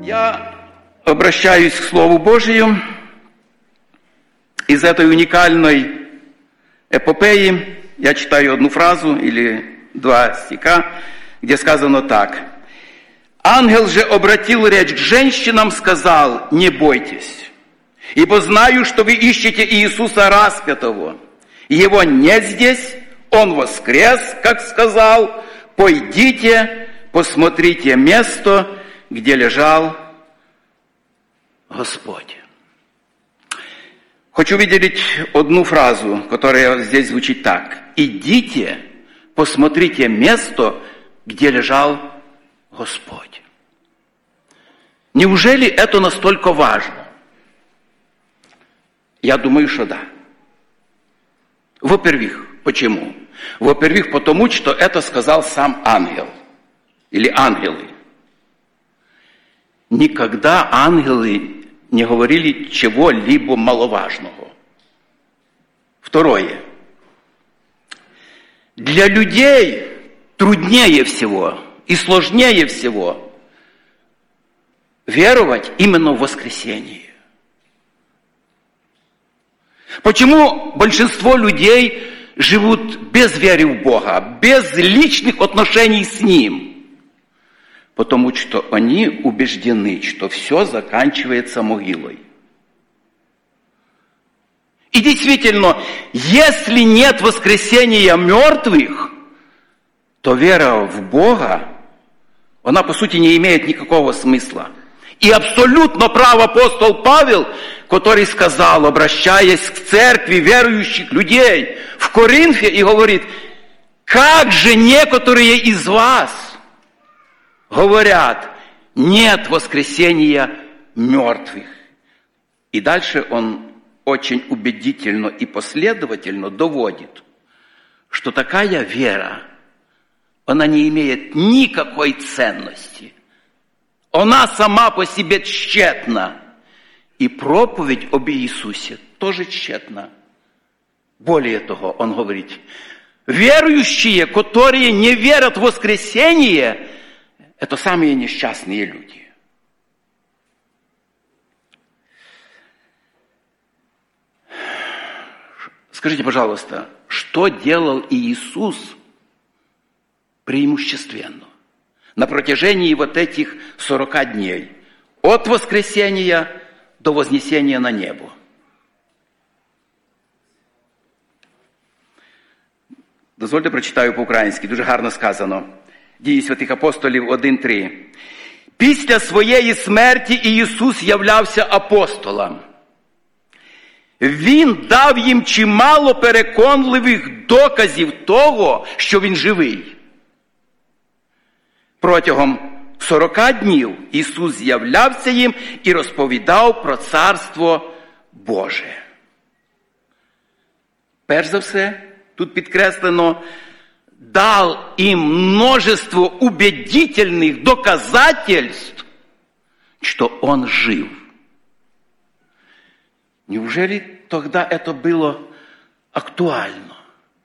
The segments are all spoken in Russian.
Я обращаюсь к Слову Божию из этой уникальной эпопеи. Я читаю одну фразу или два стиха, где сказано так. «Ангел же обратил речь к женщинам, сказал, не бойтесь, ибо знаю, что вы ищете Иисуса распятого. Его нет здесь, Он воскрес, как сказал. Пойдите, посмотрите место, где лежал Господь». Хочу выделить одну фразу, которая здесь звучит так. «Идите, посмотрите место, где лежал Господь». Неужели это настолько важно? Я думаю, что да. Во-первых, почему? Во-первых, потому что это сказал сам ангел. Или ангелы. Никогда ангелы не говорили чего-либо маловажного. Второе. Для людей труднее всего и сложнее всего веровать именно в воскресение. Почему большинство людей живут без веры в Бога, без личных отношений с Ним? Потому что они убеждены, что все заканчивается могилой. И действительно, если нет воскресения мертвых, то вера в Бога, она по сути не имеет никакого смысла. И абсолютно прав апостол Павел, который сказал, обращаясь к церкви верующих людей в Коринфе, и говорит, как же некоторые из вас говорят, нет воскресения мертвых. И дальше он очень убедительно и последовательно доводит, что такая вера, она не имеет никакой ценности. Она сама по себе тщетна. И проповедь об Иисусе тоже тщетна. Более того, он говорит, верующие, которые не верят в воскресение, это самые несчастные люди. Скажите, пожалуйста, что делал Иисус преимущественно на протяжении вот этих 40 дней, от воскресения до вознесения на небо? Дозвольте прочитаю по-українськи, дуже гарно сказано. Дії святих апостолів 1:3. Після своєї смерті Ісус являвся апостолам. Він дав їм чимало переконливих доказів того, що Він живий. Протягом 40 днів Ісус з'являвся їм і розповідав про Царство Боже. Перш за все, тут підкреслено, дал им множество убедительных доказательств, что Он жив. Неужели тогда это было актуально?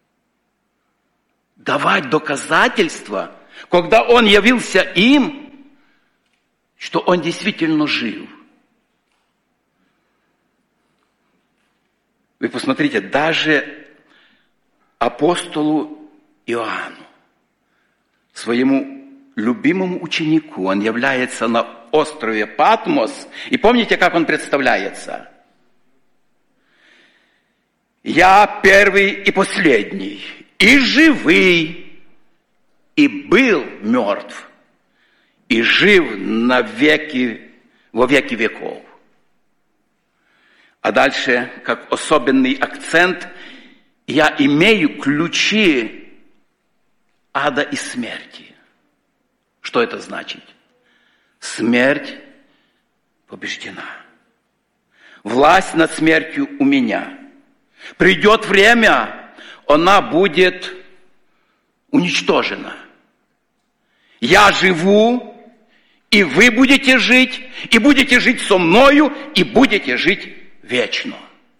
Давать доказательства, когда Он явился им, что Он действительно жив. Вы посмотрите, даже апостолу Иоанну, своему любимому ученику, он является на острове Патмос. И помните, как он представляется? «Я первый и последний, и живый, и был мертв, и жив во веки веков». А дальше, как особенный акцент, «Я имею ключи ада и смерти». Что это значит? Смерть побеждена. Власть над смертью у меня. Придет время, она будет уничтожена. Я живу, и вы будете жить со мною, и будете жить вечно.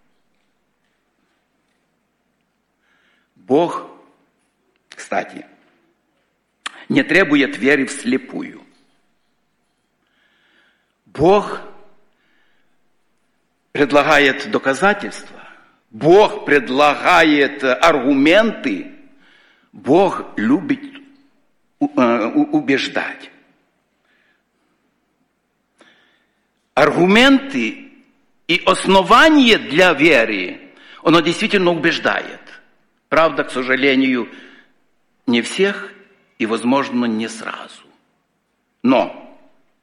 Бог, кстати, не требует веры вслепую. Бог предлагает доказательства, Бог предлагает аргументы, Бог любит убеждать. Аргументы и основание для веры, оно действительно убеждает. Правда, к сожалению, не всех и, возможно, не сразу. Но,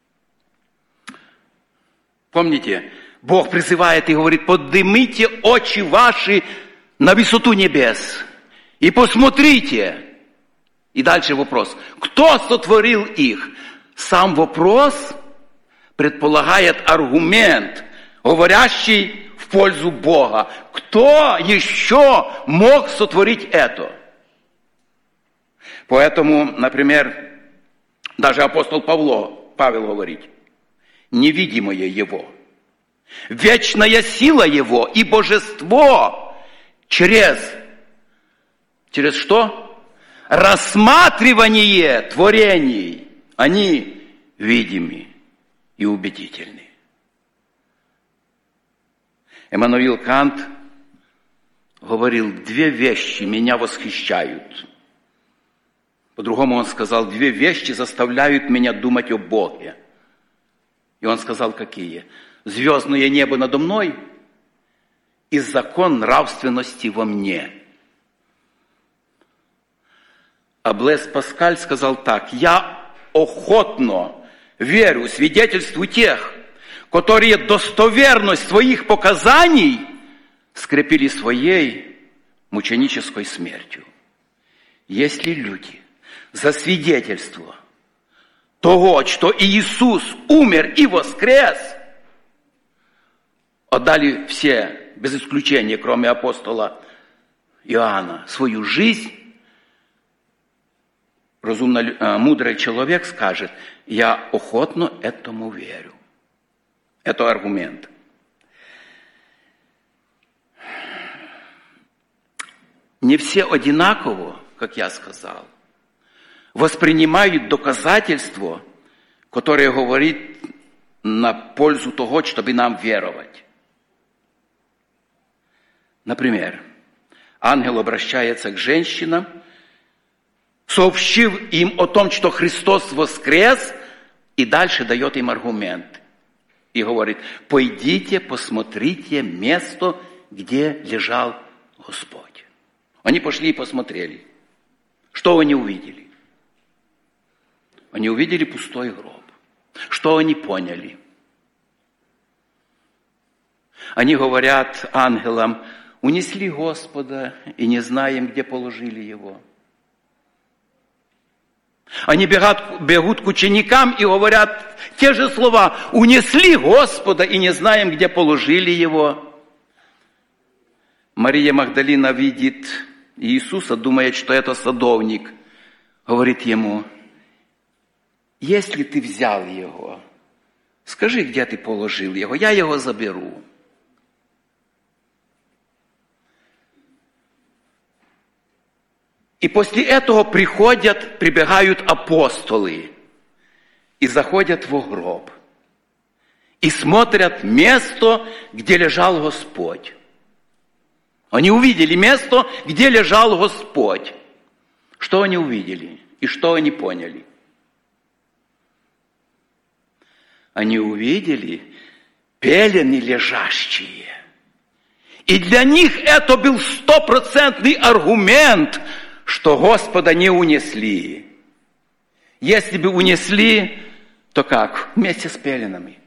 помните, Бог призывает и говорит: поднимите очи ваши на высоту небес и посмотрите. И дальше вопрос: кто сотворил их? Сам вопрос предполагает аргумент, говорящий в пользу Бога. Кто еще мог сотворить это? Поэтому, например, даже апостол Павел говорит: невидимое Его, вечная сила Его и божество через что? Рассматривание творений, они видимы и убедительны. Эммануил Кант говорил: две вещи меня восхищают. По-другому он сказал: две вещи заставляют меня думать о Боге. И он сказал: какие? Звездное небо надо мной и закон нравственности во мне. А Блез Паскаль сказал так: я охотно верю свидетельству тех, которые достоверность своих показаний скрепили своей мученической смертью. Если люди за свидетельство того, что Иисус умер и воскрес, отдали все, без исключения, кроме апостола Иоанна, свою жизнь, разумно мудрый человек скажет: я охотно этому верю. Это аргумент. Не все одинаково, как я сказал, воспринимают доказательство, которое говорит на пользу того, чтобы нам веровать. Например, ангел обращается к женщинам, сообщив им о том, что Христос воскрес, и дальше дает им аргумент. И говорит: пойдите, посмотрите место, где лежал Господь. Они пошли и посмотрели. Что они увидели? Они увидели пустой гроб. Что они поняли? Они говорят ангелам: унесли Господа, и не знаем, где положили Его. Они бегут к ученикам и говорят те же слова: унесли Господа, и не знаем, где положили Его. Мария Магдалина видит Иисуса, думает, что это садовник. Говорит ему: если ты взял Его, скажи, где ты положил Его, я Его заберу. И после этого прибегают апостолы и заходят в гроб. И смотрят место, где лежал Господь. Они увидели место, где лежал Господь. Что они увидели и что они поняли? Они увидели пелены лежащие. И для них это был 100% аргумент, что Господа не унесли. Если бы унесли, то как? Вместе с пеленами.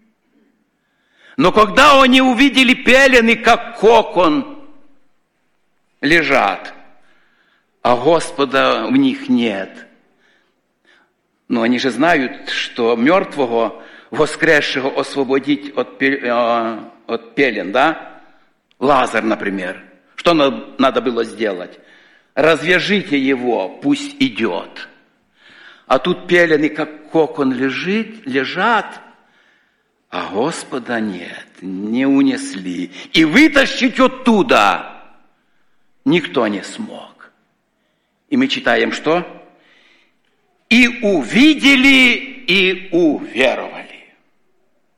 Но когда они увидели пелены, как кокон, лежат, а Господа в них нет. Но они же знают, что мертвого, воскресшего освободить от пелен, да? Лазарь, например. Что надо было сделать? Развяжите его, пусть идет. А тут пелены, как кокон, лежат, а Господа нет, не унесли. И вытащить оттуда никто не смог. И мы читаем, что? И увидели, и уверовали.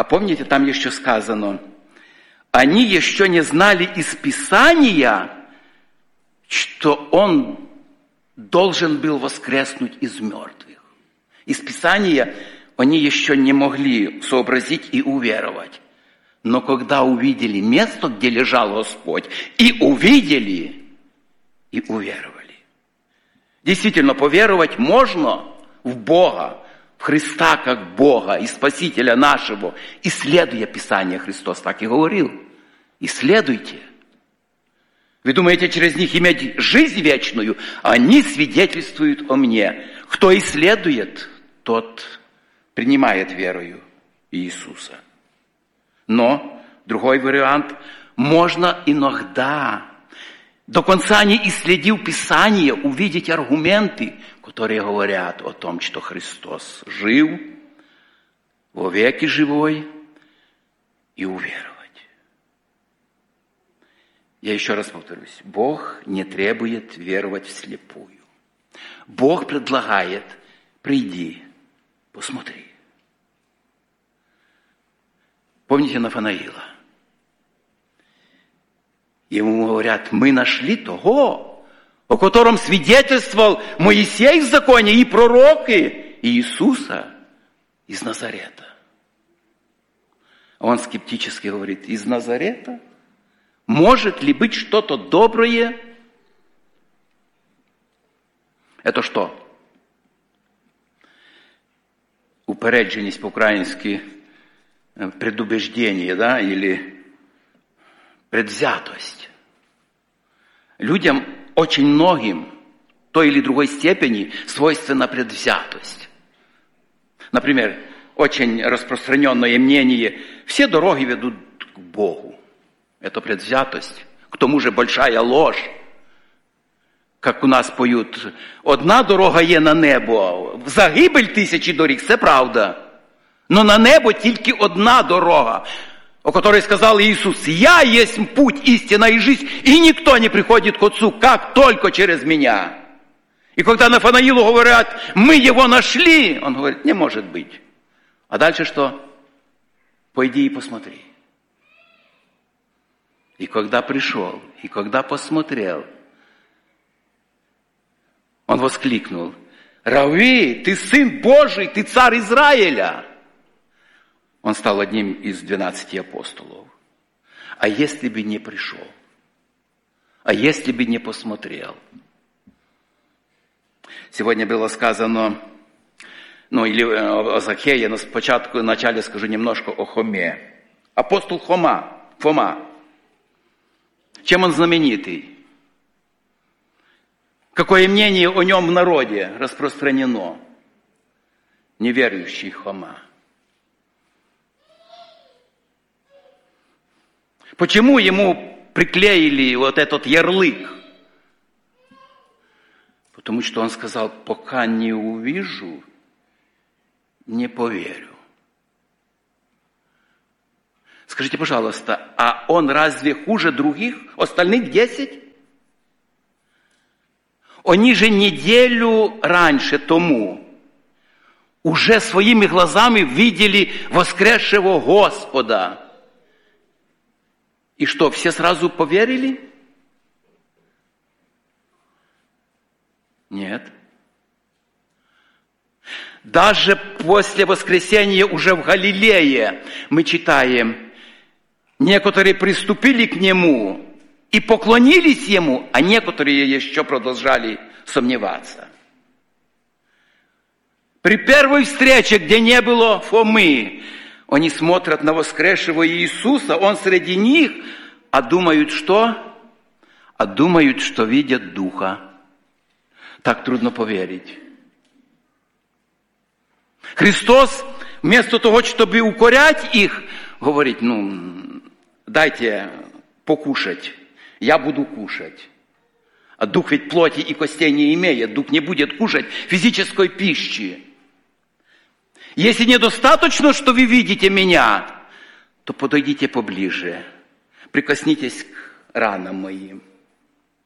А помните, там еще сказано, они еще не знали из Писания, что Он должен был воскреснуть из мертвых. Из Писания они еще не могли сообразить и уверовать. Но когда увидели место, где лежал Господь, и увидели, и уверовали. Действительно, поверовать можно в Бога, в Христа как Бога и Спасителя нашего, исследуя Писание. Христос так и говорил. Исследуйте. Вы думаете, через них иметь жизнь вечную? Они свидетельствуют о мне. Кто исследует, тот принимает верою Иисуса. Но другой вариант, можно иногда, до конца не исследив Писание, увидеть аргументы, которые говорят о том, что Христос жив, вовеки живой, и уверовать. Я еще раз повторюсь, Бог не требует веровать вслепую. Бог предлагает, приди, посмотри. Помните Нафанаила? Ему говорят, мы нашли того, о котором свидетельствовал Моисей в законе и пророки, и Иисуса из Назарета. Он скептически говорит, из Назарета? Может ли быть что-то доброе? Это что? Упередженість по-украински предубеждение, да, или предвзятость. Людям, очень многим, в той или другой степени свойственна предвзятость. Например, очень распространенное мнение, все дороги ведут к Богу. Это предвзятость. К тому же большая ложь. Как у нас поють, одна дорога є на небо, в загибель тисячі доріг, це правда. Но на небо тільки одна дорога, о которой сказал Иисус, «Я есть путь, истина и жизнь, и никто не приходит к Отцу, как только через меня». И когда Нафанаилу говорят, мы его нашли, он говорит, не может быть. А дальше что? Пойди и посмотри. И когда пришел, и когда посмотрел, он воскликнул, «Рави, ты Сын Божий, ты Царь Израиля!» Он стал одним из 12 апостолов. А если бы не пришел? А если бы не посмотрел? Сегодня было сказано, или о Захее, но спочатку, вначале скажу немножко о Хоме. Апостол Фома. Чем он знаменитый? Какое мнение о нем в народе распространено? Неверующий Хома. Почему ему приклеили вот этот ярлык? Потому что он сказал, пока не увижу, не поверю. Скажите, пожалуйста, а он разве хуже других, остальных 10? Они же неделю раньше тому уже своими глазами видели воскресшего Господа. И что, все сразу поверили? Нет. Даже после воскресения уже в Галилее мы читаем, некоторые приступили к Нему и поклонились Ему, а некоторые еще продолжали сомневаться. При первой встрече, где не было Фомы, они смотрят на воскресшего Иисуса, Он среди них, а думают что? А думают, что видят Духа. Так трудно поверить. Христос, вместо того, чтобы укорять их, говорит, дайте покушать, я буду кушать. А Дух ведь плоти и костей не имеет, Дух не будет кушать физической пищи. Если недостаточно, что вы видите меня, то подойдите поближе, прикоснитесь к ранам моим.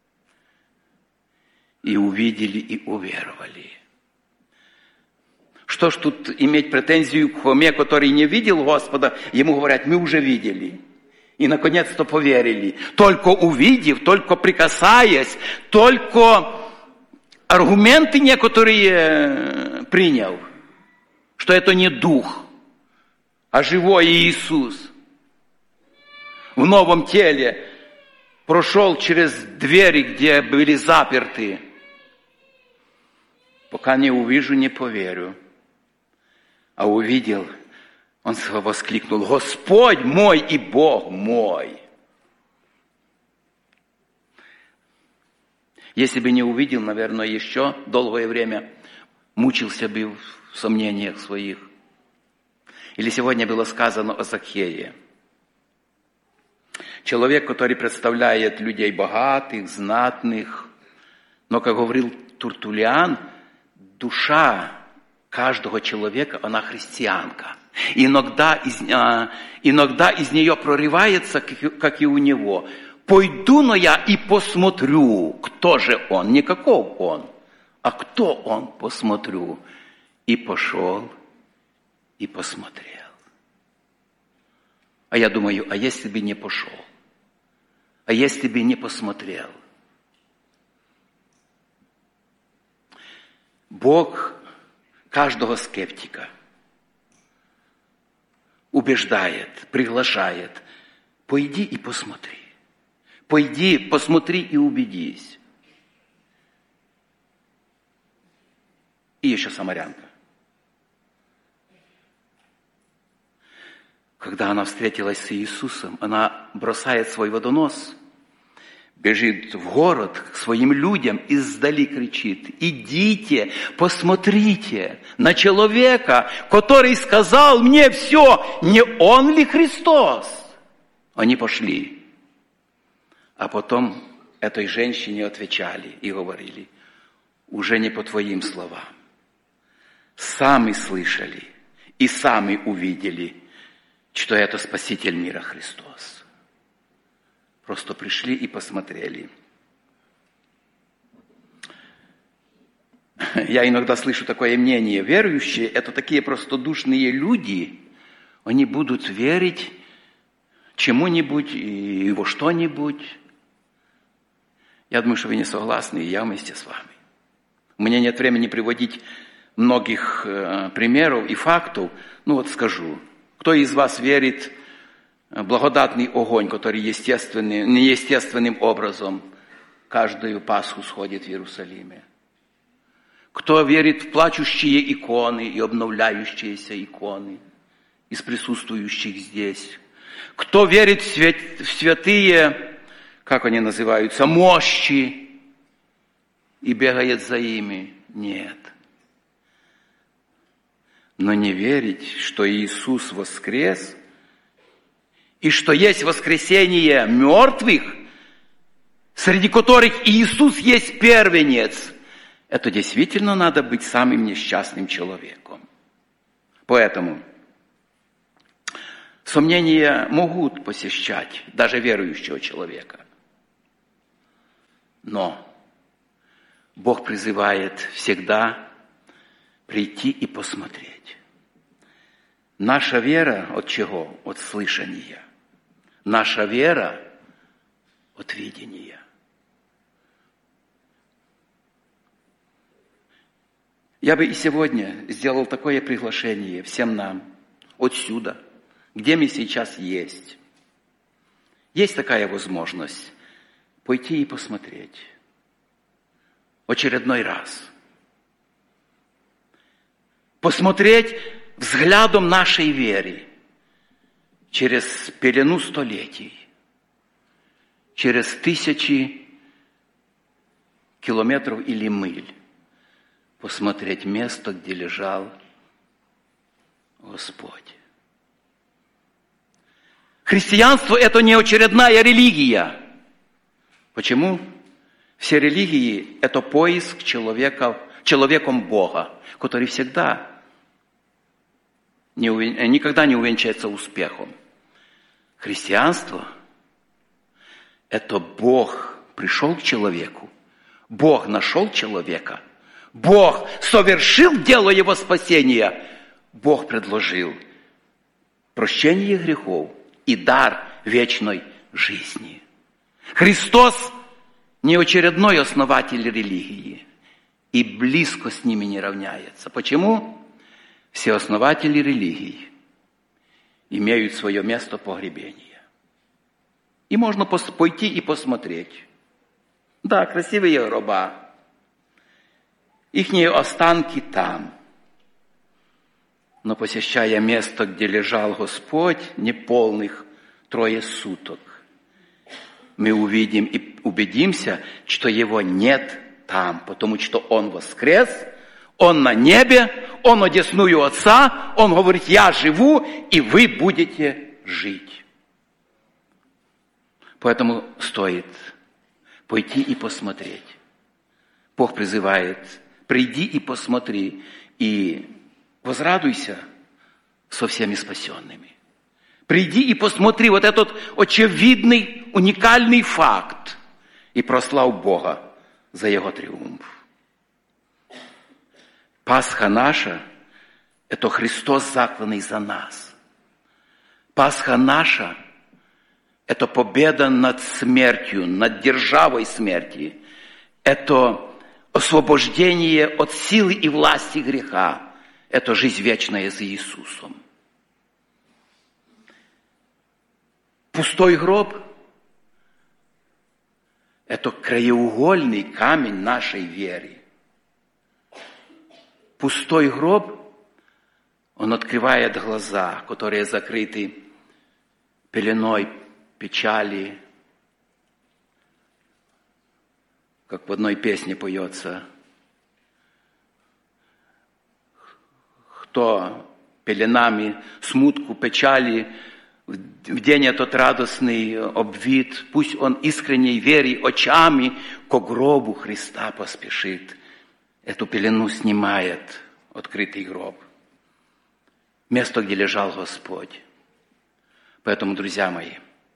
И увидели, и уверовали. Что ж тут иметь претензию к Фоме, который не видел Господа? Ему говорят, мы уже видели. И наконец-то поверили. Только увидев, только прикасаясь, только аргументы некоторые принял, что это не дух, а живой Иисус в новом теле прошел через двери, где были заперты. Пока не увижу, не поверю. А увидел, он воскликнул: Господь мой и Бог мой. Если бы не увидел, наверное, еще долгое время мучился бы в сомнениях своих. Или сегодня было сказано о Закхее. Человек, который представляет людей богатых, знатных. Но, как говорил Тертуллиан, душа каждого человека, она христианка. Иногда из нее прорывается, как и у него: «Пойду, но я и посмотрю, кто же он». Не каков он, а кто он, посмотрю. И пошел, и посмотрел. А я думаю, а если бы не пошел? А если бы не посмотрел? Бог каждого скептика убеждает, приглашает: пойди и посмотри. Пойди, посмотри и убедись. И еще самарянка. Когда она встретилась с Иисусом, она бросает свой водонос, бежит в город к своим людям и издали кричит: идите, посмотрите на человека, который сказал мне все, не он ли Христос? Они пошли. А потом этой женщине отвечали и говорили: уже не по твоим словам. Сами слышали и сами увидели, что это Спаситель мира Христос. Просто пришли и посмотрели. Я иногда слышу такое мнение: верующие – это такие простодушные люди, они будут верить чему-нибудь и во что-нибудь. Я думаю, что вы не согласны, и я вместе с вами. У меня нет времени приводить многих примеров и фактов. Ну вот скажу. Кто из вас верит в благодатный огонь, который неестественным образом каждую Пасху сходит в Иерусалиме? Кто верит в плачущие иконы и обновляющиеся иконы из присутствующих здесь? Кто верит в святые, как они называются, мощи и бегает за ими? Нет. Но не верить, что Иисус воскрес, и что есть воскресение мертвых, среди которых Иисус есть первенец, это действительно надо быть самым несчастным человеком. Поэтому сомнения могут посещать даже верующего человека. Но Бог призывает всегда прийти и посмотреть. Наша вера от чего? От слышания. Наша вера от видения. Я бы и сегодня сделал такое приглашение всем нам отсюда, где мы сейчас есть. Есть такая возможность пойти и посмотреть. Очередной раз. Посмотреть взглядом нашей веры через пелену столетий, через 1000 километров или миль, посмотреть место, где лежал Господь. Христианство – это не очередная религия. Почему? Все религии – это поиск человеком Бога, который никогда не увенчается успехом. Христианство – это Бог пришел к человеку, Бог нашел человека, Бог совершил дело его спасения, Бог предложил прощение грехов и дар вечной жизни. Христос не очередной основатель религии и близко с ними не равняется. Почему? Все основатели религий имеют свое место погребения. И можно пойти и посмотреть. Да, красивые гроба. Ихние останки там. Но посещая место, где лежал Господь, неполных 3 суток, мы увидим и убедимся, что Его нет там, потому что Он воскрес, Он на небе, Он одесную Отца, Он говорит: я живу, и вы будете жить. Поэтому стоит пойти и посмотреть. Бог призывает: приди и посмотри, и возрадуйся со всеми спасенными. Приди и посмотри вот этот очевидный, уникальный факт и прослав Бога за Его триумф. Пасха наша – это Христос, закланный за нас. Пасха наша – это победа над смертью, над державой смерти. Это освобождение от силы и власти греха. Это жизнь вечная за Иисусом. Пустой гроб – это краеугольный камень нашей веры. Пустой гроб, он открывает глаза, которые закрыты пеленой печали, как в одной песне поется: кто пеленами смутку печали в день этот радостный обвит, пусть он искренней верой очами ко гробу Христа поспешит. Эту пелену снимает открытый гроб. Место, где лежал Господь. Поэтому, друзья мои,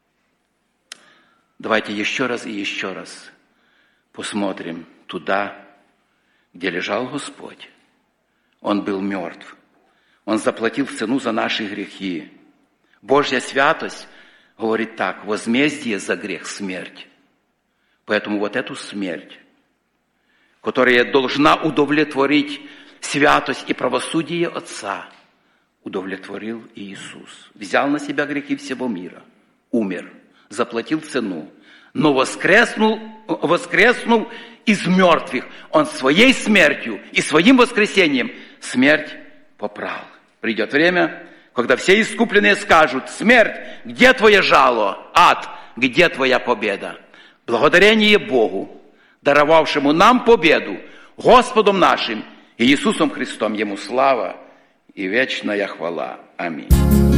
давайте еще раз и еще раз посмотрим туда, где лежал Господь. Он был мертв. Он заплатил цену за наши грехи. Божья святость говорит так: возмездие за грех – смерть. Поэтому вот эту смерть, которая должна удовлетворить святость и правосудие Отца, удовлетворил Иисус. Взял на себя грехи всего мира, умер, заплатил цену, но воскреснул из мертвых. Он своей смертью и своим воскресением смерть попрал. Придет время, когда все искупленные скажут: смерть, где твое жало? Ад, где твоя победа? Благодарение Богу, даровавшему нам победу, Господом нашим Иисусом Христом. Ему слава и вечная хвала. Аминь.